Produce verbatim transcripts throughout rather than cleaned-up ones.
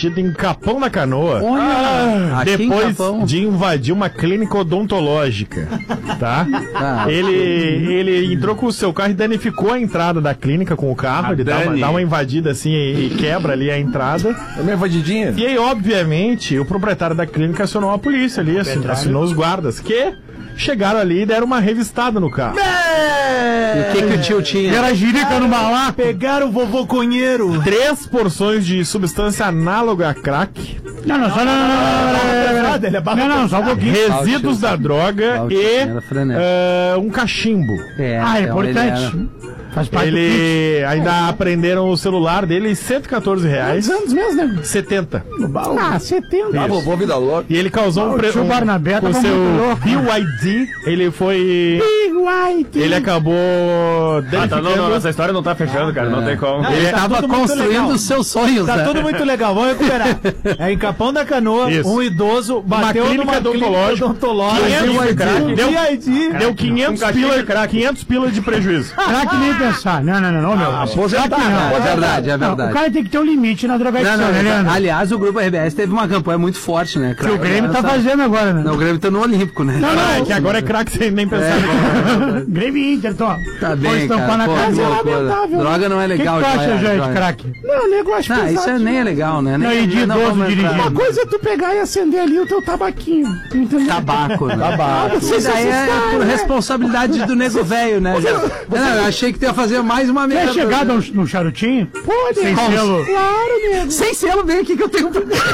cometido em Capão da Canoa. Ah, depois de invadir uma clínica odontológica, tá? Ah, ele, ele entrou com o seu carro e danificou a entrada da clínica com o carro. Ah, ele dá uma, dá uma invadida assim e, e quebra ali a entrada. É uma invadidinha? E aí, obviamente, o proprietário da clínica acionou a polícia ali, assinou, assinou os guardas, que chegaram ali e deram uma revistada no carro. E o que que o tio tinha? Era jirica no malaco. Pegaram o vovô conheiro. Três porções de substância análoga a crack. Não, não, só não, não, não, não, não, não, só um pouquinho. Resíduos da droga Alto, e era frenético. eh, um cachimbo. É, Ah, é então ele importante. Faz parte do Ele ainda apreenderam o celular dele, cento e quatorze reais. Quantos anos mesmo, né? setenta. Ah, setenta. Ah, vovô, vida louca. E ele causou um, O pre... tio um Barnabé com tava seu muito louco. B Y D, ele foi Big White. ele acabou Ah, tá, danificando. não, não, essa história não tá fechando, cara, não tem como. Ele Tá tava tudo muito legal. construindo os seus sonhos, Tá né? tudo muito legal, vamos recuperar. É em Capão da Canoa, Isso. um idoso bateu clínica numa odontológica. odontológica. quinhentos Deu crack, deu- B I D. Deu quinhentos um cachimbo pila, de crack. quinhentos pila de prejuízo. Crack nem pensar. Não, não, não, não, meu. Aposentado. É verdade, é Não, verdade. o cara tem que ter um limite na Não, drogadição, não, né, Leandro? aliás, o Grupo R B S teve uma campanha muito forte, né? Que o Grêmio tá fazendo agora, né? Não, o Grêmio tá no Olímpico, né? Ah, é que agora é crack sem nem pensar. Grêmio e Inter, toma. Tá Pode bem, estampar cara. na Pô, casa, que é loucura. lamentável. Droga não é O que, que legal, tu acha, Joia, Jair, Joia. de crack? Não, nego, acho Não, pesado, isso é, nem é legal, né? Não, Nem, e de não idoso vamos dirigindo. entrar. Uma coisa é tu pegar e acender ali o teu tabaquinho, entendeu? Tabaco, né? Tabaco. Isso daí é por responsabilidade do nego velho, né? Não, eu achei que tu ia fazer mais uma Quer merda. chegar num, num charutinho? Pode. Sem Como? selo. Claro, nego. Sem selo, vem aqui que eu tenho...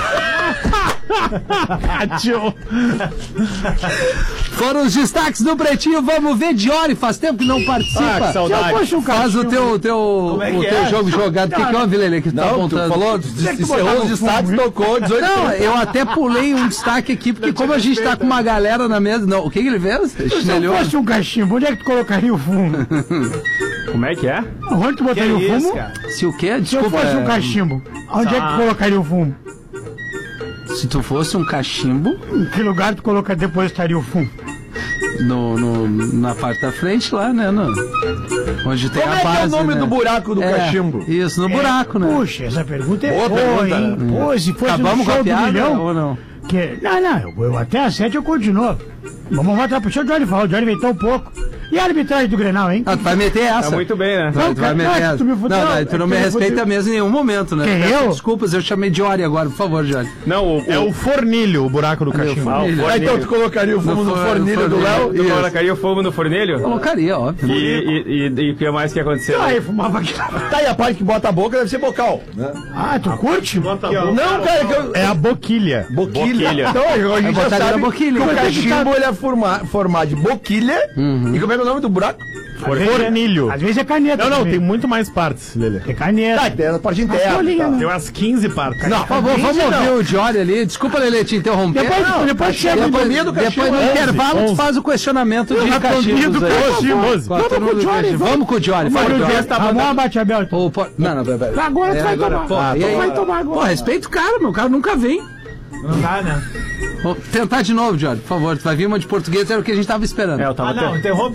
Foram os destaques do Pretinho. Vamos ver, Diori, faz tempo que não participa. Ah, que saudade. Se eu fosse um Faz o cachorro, teu, teu, é o que teu é? jogo jogado. O que, que houve, Lelê, que tu tá Não, tu apontando? falou, que encerrou botar os no destaques, fundo, tocou dezoito. Não, eu até pulei um destaque aqui, porque como a gente tá com uma galera na mesa... Não, o que, que ele fez? Se eu Chinelhou? fosse um cachimbo, onde é que tu colocaria o fumo? Como é que é? Onde tu botaria o fumo? Se o quê? Se eu Desculpa. fosse um é, cachimbo, onde é que tu colocaria o fumo? Se tu fosse um cachimbo, Em que lugar tu coloca, depositaria o fumo? no, no, na parte da frente lá, né? No, onde tem Como a é que base, é o nome né? do buraco do É, cachimbo? Isso, no buraco, né? Puxa, essa pergunta é Boa boa, pergunta, hein? né? Pô, se fosse Acabamos um com show a do piada milhão... ou não? Que... Não, não, eu, eu até às sete eu continuo. Vamos voltar pro show, o Johnny falou, o Johnny veio tão pouco. E a arbitragem do Grenal, hein? Ah, tu vai meter essa. Tá muito bem, né? Vai, Não, tu vai cara, meter não, essa. tu me fudeu. Não, não, tu não É me que eu respeita fudeu. mesmo em nenhum momento, né? Quem, Peço eu? Desculpas, eu chamei de Ori agora, por favor, Johnny. Não, o, É o fornilho, o buraco do cachimbo. Ah, o Fornilho. Ah, fornilho. então tu colocaria o fumo No no for- fornilho do fornilho. Léo? Tu Isso. colocaria o fogo no fornilho? Colocaria, óbvio. E, e, e, e o que mais que aconteceu? Aí, fumava aqui. Tá aí a parte que bota a boca deve ser bocal, né? Ah, tu curte? Não, cara, que eu... É a boquilha. Boquilha. Boquilha. Então, a gente já botaria sabe na boquilha. que o Mas tem que cachimbo ele é forma, formado de boquilha. E como é que é o nome do buraco? Fornilho. Às vezes é caneta. Não, não, também. tem muito mais partes, Lelê. Tem caneta. Tá, tem a parte interna. folhinha, tá. né? Tem umas quinze partes. Não, Por favor, vamos não. ouvir o Jory ali. Desculpa, Lelê, te interromper. Depois, Não, depois chega depois, anatomia do depois cachimbo, no onze, intervalo tu onze. faz o questionamento de Anatomia cachimbos do aí. cachimbo. Com a Vamos turma com o do Jory, cachimbo. vamos. Vamos com o Jory. Fala, Vamos, Jory. Jory. Ramon abate aberto. Ou po- Não, não, vai, vai. Agora tu É, vai agora, tomar. pô, Ah, e tu aí? vai tomar Pô, agora. respeita o cara, meu. O cara nunca vem. Não dá, né? Vou tentar de novo, Jory, por favor. Tu vai vir uma de português, era o que a gente tava esperando. É, eu tava Ah, não, até... interrompe.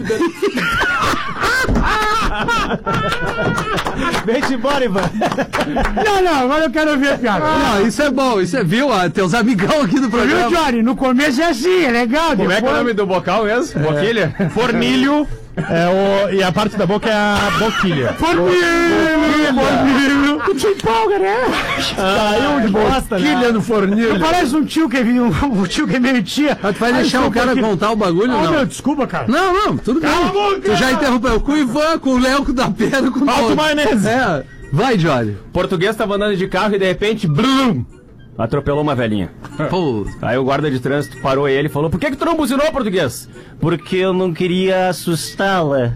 Vem-te embora, Ivan. Não, não, agora eu quero ver a piada. Não, isso é bom, isso é, viu? Ah, teus amigão aqui do Viu, programa. Johnny? No começo é assim, é legal. Como é que é o nome do bocal mesmo? Boquilha? Fornilho. É o, e a parte da boca é a boquilha. Fornilho! Tu te empolga, né? Saiu de bosta, Boquilha no fornilho. Parece um tio que é, um, um tio que é meio tia. Ah, tu vai Aí deixar só o cara porque- contar o bagulho ou Ah, não? meu, desculpa, cara. Não, não, tudo bem. Cala a boca! Tu já interrompeu com o Ivan, com o Léo, com o da Pedro, com o Alto todos. maionese. É, vai, Jory. Português tava andando de carro e de repente, blum, atropelou uma velhinha. Pô, Aí o guarda de trânsito parou ele e falou: por que que tu não buzinou, português? Porque eu não queria assustá-la.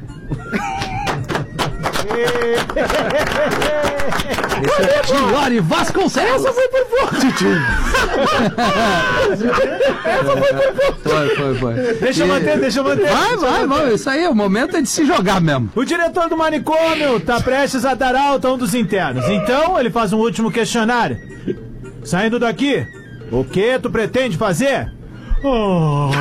esse é Jory Vasconcelos. Essa foi por pouco. Foi, foi, foi. Deixa eu manter, deixa eu manter. Vai, vai, vai. Isso aí, o momento é de se jogar mesmo. O diretor do manicômio tá prestes a dar alta a um dos internos. Então, ele faz um último questionário. Saindo daqui, o que tu pretende fazer? Oh.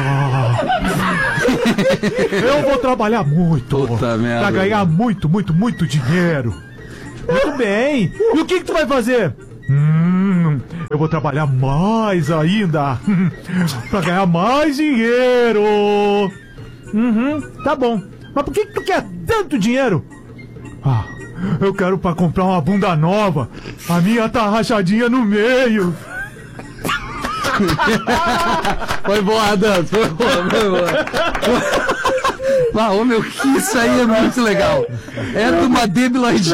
Eu vou trabalhar muito. Puta merda. Pra ganhar muito, muito, muito dinheiro. Muito bem. E o que que tu vai fazer? Hum, eu vou trabalhar mais ainda. Pra ganhar mais dinheiro. Uhum, tá bom. Mas por que, que tu quer tanto dinheiro? Ah, eu quero pra comprar uma bunda nova. A minha tá rachadinha no meio. Foi boa, Dan. Foi boa, foi boa. Ah, ô meu, que isso aí é muito legal. É de uma debiloidice.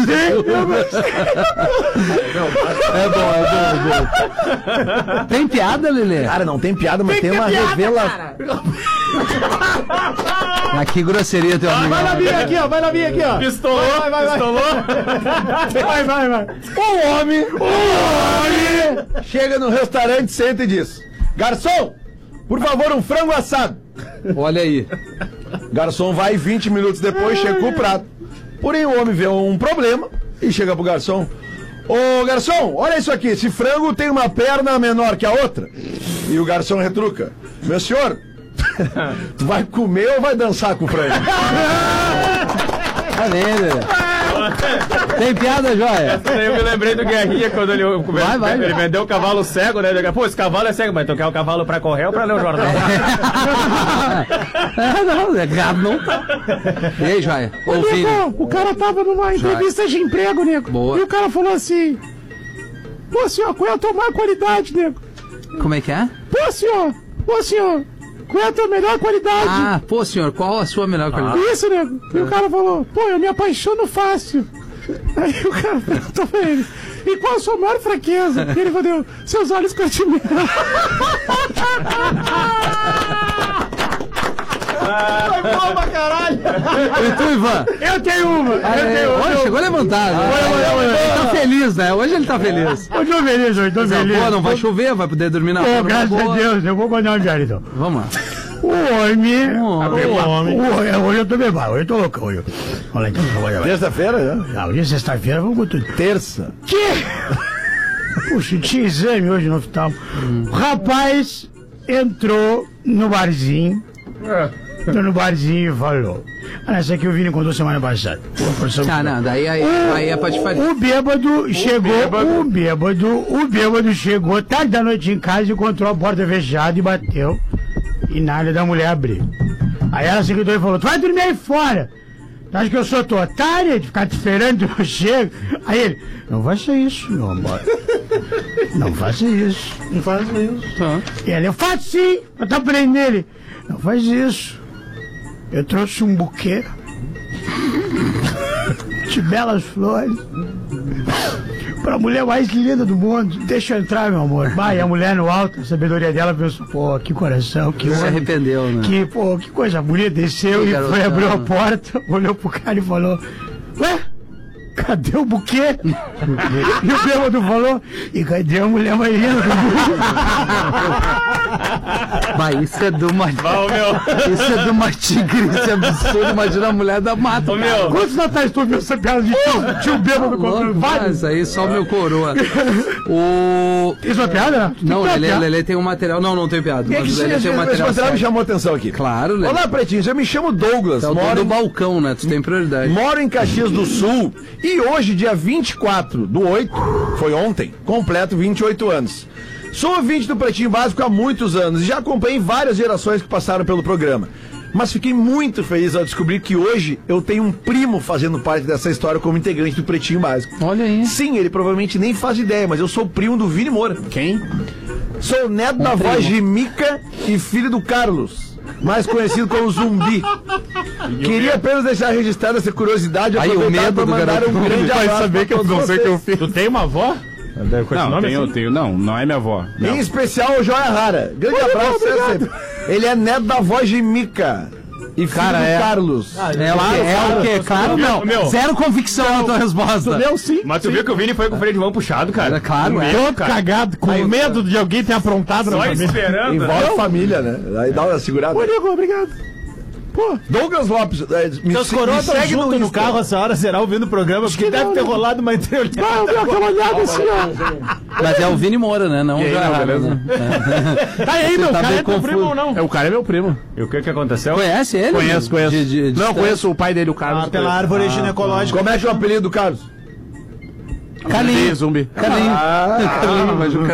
É bom, é bom, é bom. Tem piada, Lelê? Cara, não tem piada, mas tem, tem uma revelação. Ah, que grosseria teu amigo. Vai na minha aqui, ó. Vai na minha aqui, ó. Pistolou, vai, vai, vai. pistolou. Vai, vai, vai. O homem, o homem chega no restaurante, senta e diz: garçom, por favor, um frango assado. Olha aí. Garçom vai, vinte minutos depois chega com o prato. Porém o homem vê um problema e chega pro garçom: ô garçom, olha isso aqui, esse frango tem uma perna menor que a outra. E o garçom retruca: meu senhor, tu vai comer ou vai dançar com o frango? Tá vendo? Tem piada, Joia? Eu me lembrei do Guerrinha quando ele, vai, vai, ele vendeu o cavalo cego, né? Pô, esse cavalo é cego, mas tu quer o cavalo pra correr ou pra ler o jornal? É, não, é gado não tá. E aí, Joia? Ô, nego, o cara tava numa entrevista de emprego, nego. Boa. E o cara falou assim: pô, senhor, qual é a tua maior qualidade, nego? Como é que é? Pô, senhor, pô, senhor, qual é a tua melhor qualidade? Ah, pô, senhor, qual a sua melhor qualidade? Isso, nego. E o cara falou: pô, eu me apaixono fácil. Aí o cara perguntou pra ele: e qual a sua maior fraqueza? E ele falou: seus olhos cor-de-mel. Foi bom pra caralho. E tu, Ivan? Eu tenho uma. Ah, eu é, tenho uma. Olha, chegou levantado. Né? Ele tá feliz, né? Hoje ele tá feliz. Eu tô feliz, eu tô Coisa feliz. boa, não vai chover, vai poder dormir na Pô, rua. graças boa. a Deus, eu vou mandar uma piada então. Vamos lá. O homem. O homem. O, hoje eu tô bebado, hoje eu tô louco. Hoje. Olha lá, então, olha lá. Terça-feira, né? Ah, hoje é sexta-feira, vamos com tudo. Terça. Que? Puxa, tinha exame hoje no hospital. O rapaz entrou no barzinho. Entrou no barzinho e falou: ah, essa aqui o Vini contou semana passada. Ah, não, daí aí, O, aí é pra te fazer. o bêbado chegou, bêbado. o bêbado, o bêbado chegou tarde da noite em casa e encontrou a porta fechada e bateu. E nada da mulher abriu. Aí ela se gritou e falou: tu vai dormir aí fora. Tu acha que eu sou tua otária de ficar te esperando e eu chego? Aí ele: não faça isso, meu amor. Não faça isso. Não faça isso. Tá. E ela: eu faço sim. Eu tô prendendo ele. Não faz isso. Eu trouxe um buquê de belas flores pra mulher mais linda do mundo. Deixa eu entrar, meu amor. Vai, a mulher no alto, a sabedoria dela pensou: pô, que coração, que Se homem. arrependeu, né? Que, pô, que coisa bonita. Desceu Que e garotão. foi, abriu a porta, olhou pro cara e falou: ué, cadê o buquê? E o bêbado falou: e cadê a mulher mais linda do mundo? Vai, isso é de uma. Ô, meu. Isso é de uma tigrice absurda. Imagina a mulher da mata. Ô, meu. Quantos natais tu ouviu essa piada de tio, tio bêbado contando? Vários. Mas aí só o meu coroa. O. Isso é piada? Não, o Tem Lelê, piada? Lelê tem um material. Não, não tem piada. E é Mas que o Lelê esse, tem um esse material. material me sério. chamou a atenção aqui. Claro, Lelê. Olá, pretinhos, eu me chamo Douglas, É o dono moro, do em, balcão, né? Tu tem prioridade. moro em Caxias do Sul e hoje, dia vinte e quatro do oito, foi ontem, completo vinte e oito anos. Sou ouvinte do Pretinho Básico há muitos anos e já acompanhei várias gerações que passaram pelo programa. Mas fiquei muito feliz ao descobrir que hoje eu tenho um primo fazendo parte dessa história como integrante do Pretinho Básico. Olha aí. Sim, ele provavelmente nem faz ideia, mas eu sou primo do Vini Moura. Quem? Sou neto da primo. voz de Mica e filho do Carlos, mais conhecido como Zumbi. Queria apenas deixar registrada essa curiosidade e Aí, o aproveitar medo para do mandar garoto. um grande Vai abraço saber que pra eu todos não sei que eu vocês. fiz. Tu tem uma avó? Com esse Não, nome tenho, assim? tenho, não, não é minha avó. Não. Em especial o Joia Rara. Grande abraço. sempre. Ele é neto da voz de Mica e filho Cara, do é. Carlos. É o quê? É o quê? Claro, não. Meu. Zero convicção na tua resposta. Deu sim. Mas tu viu que o Vini foi com o freio de mão puxado, cara? É claro, é. Todo cagado, com medo de alguém ter aprontado na Só família. esperando. Envolve família, né? Aí dá uma segurada. Ô, nego, obrigado. Pô, Douglas Lopes, é, me, Seus se- coroas me estão segue junto no, no Insta. carro essa hora, será, ouvindo o programa, porque deve não, ter né? rolado uma entreolhada. vai, eu dei aquela olhada assim, ó. Mas é o Vini Moura, né? Não o aí, Joia não, Rara, beleza? né? Tá aí, meu, tá cara bem é teu confuso. primo ou não? É, o cara é meu primo. E o que que aconteceu? Conhece ele? Conheço, conheço. De- de- de não, distância? conheço o pai dele, o Carlos. Ah, pela árvore ginecológica. Como é que é o apelido do Carlos? Carlinhos. Zumbi. Carlinhos. Carlinhos, mas o